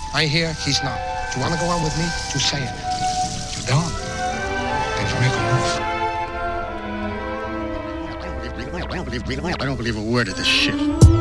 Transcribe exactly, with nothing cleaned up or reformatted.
I hear he's not. Do you want to go on with me? You say it. You don't? Then you make a move. I don't believe, I don't believe a word of this shit.